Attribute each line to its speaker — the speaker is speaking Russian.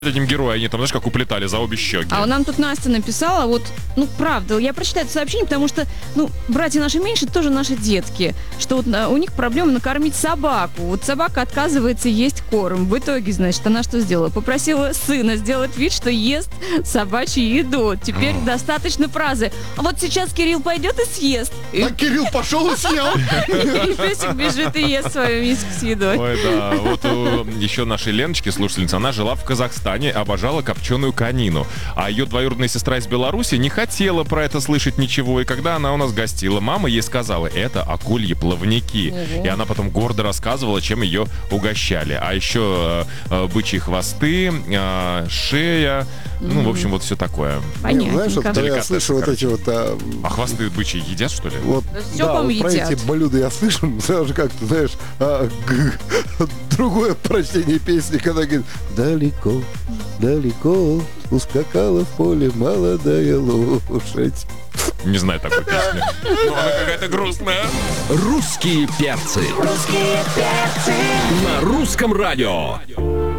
Speaker 1: этим героям, они там, знаешь, как уплетали за обе щеки.
Speaker 2: А нам тут Настя написала, вот, ну, правда, я прочитаю это сообщение, потому что, ну, братья наши меньше, тоже наши детки, что вот у них проблема накормить собаку. Вот собака отказывается есть корм. В итоге, значит, она что сделала? Попросила сына сделать вид, что ест собачью еду. Теперь достаточно фразы. А вот сейчас Кирилл пойдет и съест.
Speaker 3: А Кирилл пошел и съел.
Speaker 2: И песик бежит и ест свою миску с едой.
Speaker 1: Ой, да. Вот еще нашей Леночки, слушательница, она жила в Казахстане, обожала копченую конину. А ее двоюродная сестра из Беларуси не хотела про это слышать ничего. И когда она у нас гостила, мама ей сказала, это акульи плавники. И она потом гордо рассказывала, чем ее угощали. А еще бычьи хвосты, шея, ну, в общем, вот все такое.
Speaker 2: Понятненько.
Speaker 3: Знаешь, вот, когда я слышу вот эти вот...
Speaker 1: А хвосты бычьи едят, что ли?
Speaker 3: Вот,
Speaker 2: Да всё,
Speaker 3: да,
Speaker 2: по-моему,
Speaker 3: вот про
Speaker 2: едят.
Speaker 3: эти блюда я слышу, сразу как-то, знаешь, другое прочтение песни, когда говорит, далеко, далеко ускакала в поле молодая лошадь.
Speaker 1: Не знаю такой песни. Но она какая-то грустная.
Speaker 4: Русские перцы. На русском радио.